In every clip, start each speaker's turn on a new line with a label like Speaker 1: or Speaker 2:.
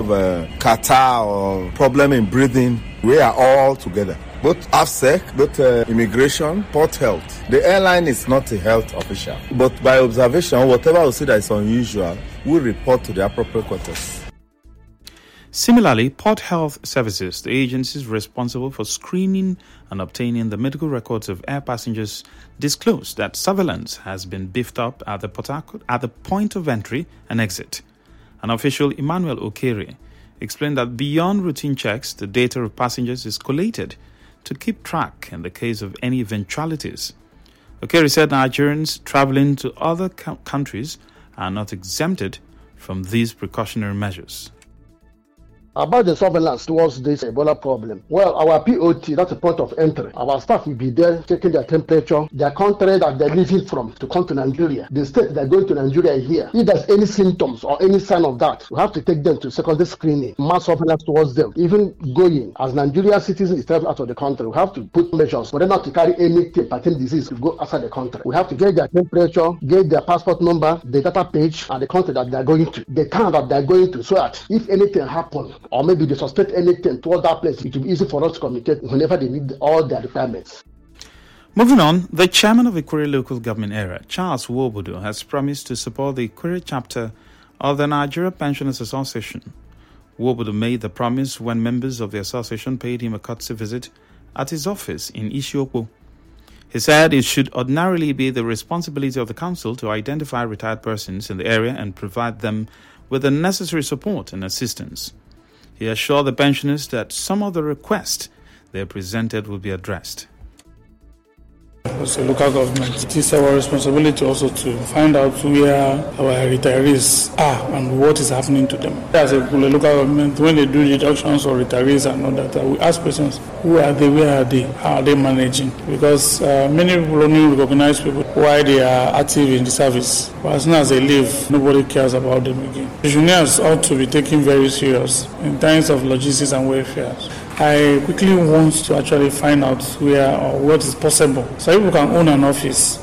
Speaker 1: catarrh or problem in breathing, we are all together. Both AFSEC, both immigration, port health. The airline is not a health official. But by observation, whatever we see that is unusual, we report to the appropriate quarters.
Speaker 2: Similarly, Port Health Services, the agencies responsible for screening and obtaining the medical records of air passengers, disclosed that surveillance has been beefed up at the Port Harcourt at the point of entry and exit. An official, Emmanuel Okere, explained that beyond routine checks, the data of passengers is collated to keep track in the case of any eventualities. Okere said Nigerians traveling to other countries are not exempted from these precautionary measures.
Speaker 3: About the surveillance towards this Ebola problem. Well, our POT, that's the point of entry. Our staff will be there checking their temperature, their country that they're leaving from to come to Nigeria. The state they're going to Nigeria is here. If there's any symptoms or any sign of that, we have to take them to secondary screening, mass surveillance towards them. Even going as Nigerian citizens is traveling out of the country, we have to put measures for them not to carry anything pertaining disease to go outside the country. We have to get their temperature, get their passport number, the data page, and the country that they're going to, the town that they're going to, so that if anything happens, or maybe they suspect anything toward that place, it will be easy for us to communicate whenever they need all their requirements.
Speaker 2: Moving on, the chairman of Ikwerre Local Government Area, Charles Nwobodo, has promised to support the Ikwerre chapter of the Nigeria Pensioners Association. Nwobodo made the promise when members of the association paid him a courtesy visit at his office in Isiokpo. He said it should ordinarily be the responsibility of the council to identify retired persons in the area and provide them with the necessary support and assistance. He assured the pensioners that some of the requests they presented will be addressed.
Speaker 4: As a local government, it is our responsibility also to find out where our retirees are and what is happening to them. As a local government, when they do deductions or retirees and all that, we ask questions: who are they, where are they, how are they managing? Because many people only recognize people while they are active in the service. But as soon as they leave, nobody cares about them again. Pensioners ought to be taken very serious in terms of logistics and welfare. I quickly want to actually find out where or what is possible so people can own an office.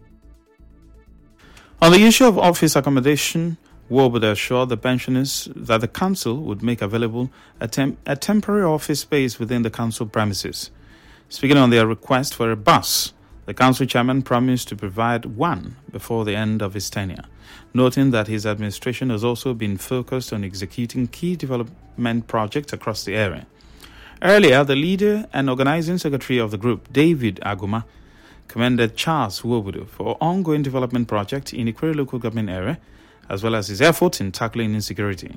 Speaker 2: On the issue of office accommodation, Nwobodo assured the pensioners that the council would make available a temporary office space within the council premises. Speaking on their request for a bus, the council chairman promised to provide one before the end of his tenure, noting that his administration has also been focused on executing key development projects across the area. Earlier, the leader and organizing secretary of the group, David Aguma, commended Charles Nwobodo for ongoing development projects in the Ikwerre Local Government Area, as well as his efforts in tackling insecurity.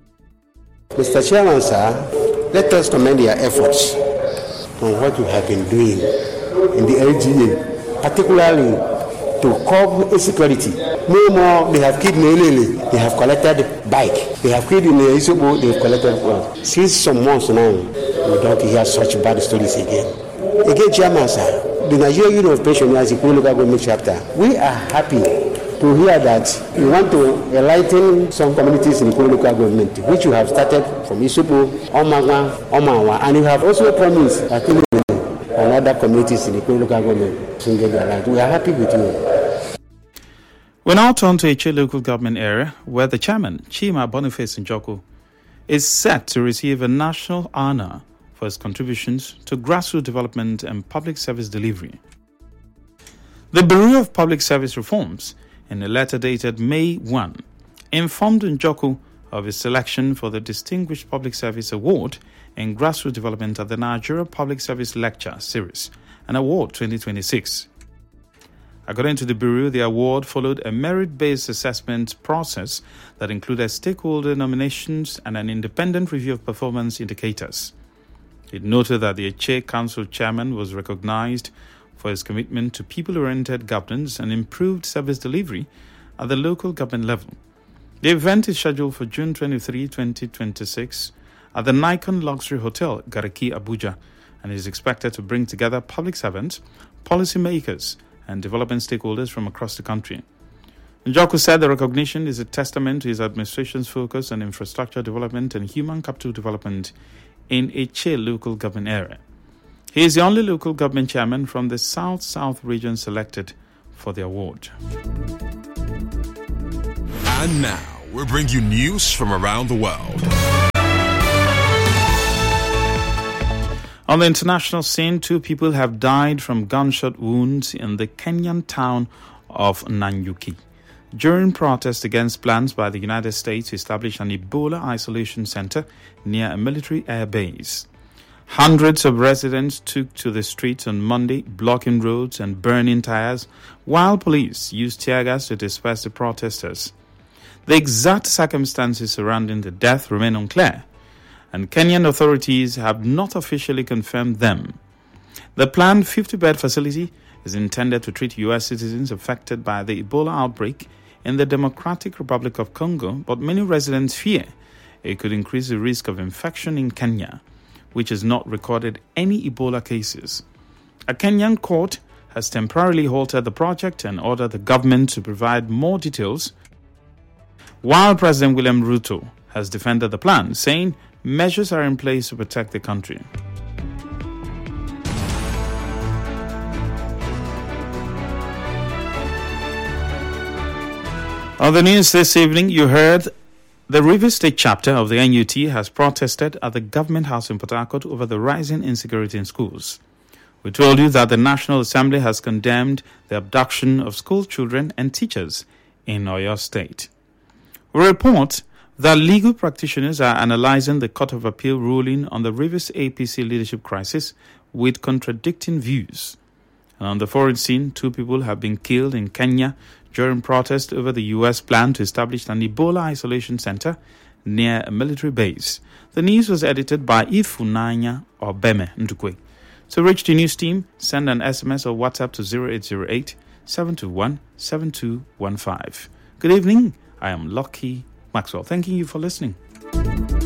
Speaker 5: Mr. Chairman, sir, let us commend your efforts on what you have been doing in the LGA, particularly to curb insecurity. No more, they have killed Nelele, they have collected bike. They have killed in the Isobo, they have collected one. Since some months now, we don't hear such bad stories again. Again, Chairman, sir, the Nigerian Union of Pensioners, the Ikwerre Local Government Chapter, we are happy to hear that you want to enlighten some communities in the Ikwerre Local Government, which you have started from Isobo, Omagwa, Omawa, and you have also promised that and other communities in the Ikwerre Local Government to get their right. We are happy with you.
Speaker 2: We now turn to Eche Local Government Area, where the chairman, Chima Boniface Njoku, is set to receive a national honor for his contributions to grassroots development and public service delivery. The Bureau of Public Service Reforms, in a letter dated May 1, informed Njoku of his selection for the Distinguished Public Service Award in Grassroots Development at the Nigeria Public Service Lecture Series, an award 2026. According to the Bureau, the award followed a merit-based assessment process that included stakeholder nominations and an independent review of performance indicators. It noted that the Eche Council chairman was recognized for his commitment to people-oriented governance and improved service delivery at the local government level. The event is scheduled for June 23, 2026 at the Nikon Luxury Hotel, Garki, Abuja, and is expected to bring together public servants, policymakers, and development stakeholders from across the country. Njoku said the recognition is a testament to his administration's focus on infrastructure development and human capital development in Eche Local Government Area. He is the only local government chairman from the South-South region selected for the award.
Speaker 6: And now, we bring you news from around the world.
Speaker 2: On the international scene, 2 people have died from gunshot wounds in the Kenyan town of Nanyuki during protests against plans by the United States to establish an Ebola isolation center near a military air base. Hundreds of residents took to the streets on Monday, blocking roads and burning tires, while police used tear gas to disperse the protesters. The exact circumstances surrounding the death remain unclear, and Kenyan authorities have not officially confirmed them. The planned 50-bed facility is intended to treat U.S. citizens affected by the Ebola outbreak in the Democratic Republic of Congo, but many residents fear it could increase the risk of infection in Kenya, which has not recorded any Ebola cases. A Kenyan court has temporarily halted the project and ordered the government to provide more details, while President William Ruto has defended the plan, saying measures are in place to protect the country. On the news this evening, you heard the Rivers State chapter of the NUT has protested at the Government House in Port Harcourt over the rising insecurity in schools. We told you that the National Assembly has condemned the abduction of school children and teachers in Oyo State. We report that legal practitioners are analyzing the Court of Appeal ruling on the Rivers APC leadership crisis with contradicting views. And on the foreign scene, 2 people have been killed in Kenya during protest over the U.S. plan to establish an Ebola isolation center near a military base. The news was edited by Ifunanya Obeme Ndukwe. To reach the news team, send an SMS or WhatsApp to 0808-721-7215. Good evening. I am Lucky Maxwell. Thanking you for listening.